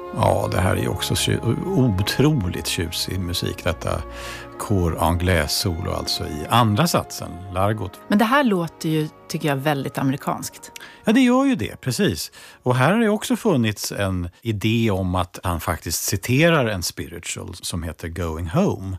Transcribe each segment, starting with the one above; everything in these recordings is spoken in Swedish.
Ja, det här är ju också otroligt tjusig musik, detta Cor Anglais-solo, alltså i andra satsen, Largot. Men det här låter ju, tycker jag, väldigt amerikanskt. Ja, det gör ju det, precis. Och här har det också funnits en idé om att han faktiskt citerar en spiritual som heter Going Home.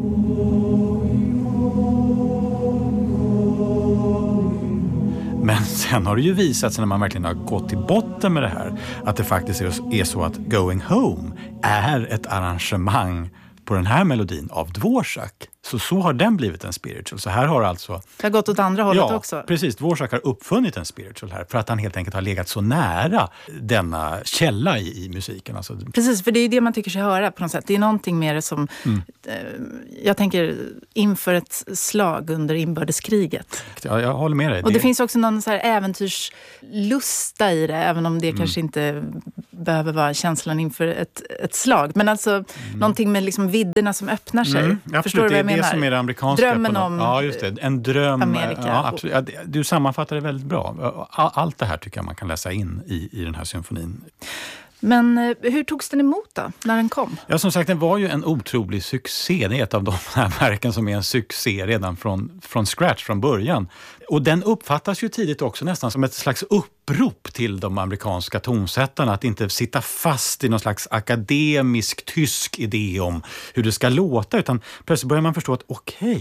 Men sen har det ju visat sig när man verkligen har gått till botten med det här att det faktiskt är så att Going Home är ett arrangemang på den här melodin av Dvorak. Så har den blivit en spiritual. Så här har alltså... Det har gått åt andra hållet också. Ja, precis. Dvorak har uppfunnit en spiritual här för att han helt enkelt har legat så nära denna källa i musiken. Alltså... Precis, för det är ju det man tycker sig höra på något sätt. Det är någonting mer som... Jag tänker inför ett slag under inbördeskriget. Ja, jag håller med dig. Och det finns också någon så här äventyrslusta i det, även om det kanske inte behöver vara känslan inför ett slag. Men alltså någonting med liksom vidderna som öppnar sig. Förstår du vad jag menar? Det som är det amerikanska. Drömmen om ja, just det. En dröm. Amerika. Ja, absolut. Ja, du sammanfattar det väldigt bra. Allt det här tycker jag man kan läsa in i den här symfonin. Men hur togs den emot då, när den kom? Ja, som sagt, den var ju en otrolig succé. Det är ett av de här verken som är en succé redan från scratch, från början. Och den uppfattas ju tidigt också nästan som ett slags upprop till de amerikanska tonsättarna. Att inte sitta fast i någon slags akademisk tysk idé om hur det ska låta. Utan plötsligt börjar man förstå att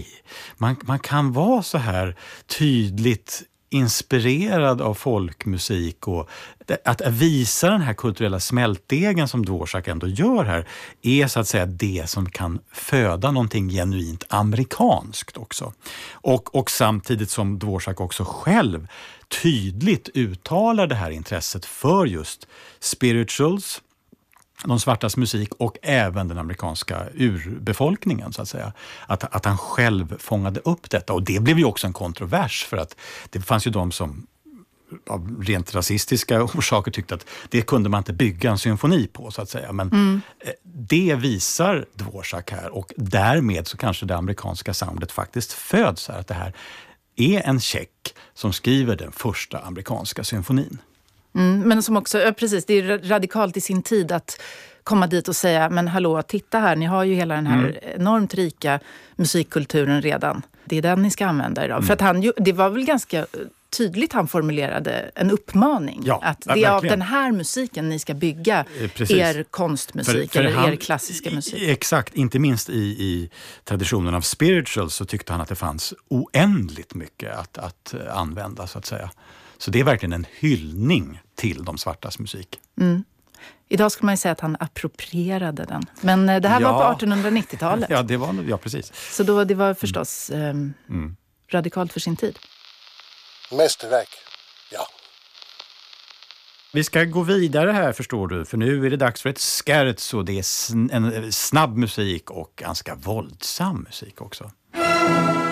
man kan vara så här tydligt inspirerad av folkmusik, och att visa den här kulturella smältdegen som Dvorak ändå gör här är så att säga det som kan föda någonting genuint amerikanskt också. Och samtidigt som Dvorak också själv tydligt uttalar det här intresset för just spirituals, de svartas musik och även den amerikanska urbefolkningen så att säga. Att han själv fångade upp detta. Och det blev ju också en kontrovers, för att det fanns ju de som av rent rasistiska orsaker tyckte att det kunde man inte bygga en symfoni på så att säga. Men det visar Dvorak här, och därmed så kanske det amerikanska soundet faktiskt föds här. Att det här är en tjeck som skriver den första amerikanska symfonin. Men som också, precis, det är radikalt i sin tid att komma dit och säga, men hallå, titta här, ni har ju hela den här enormt rika musikkulturen redan. Det är den ni ska använda idag. För att det var väl ganska tydligt han formulerade en uppmaning. Ja, att det är av den här musiken ni ska bygga er konstmusik eller er klassiska musik. Exakt, inte minst i traditionen av spirituals så tyckte han att det fanns oändligt mycket att använda så att säga. Så det är verkligen en hyllning till de svartas musik. Idag skulle man ju säga att han approprierade den. Men det här var på 1890-talet. Ja, precis. Så det var förstås radikalt för sin tid. Mästerverk, ja. Vi ska gå vidare här, förstår du. För nu är det dags för ett scherzo. Det är en snabb musik och ganska våldsam musik också.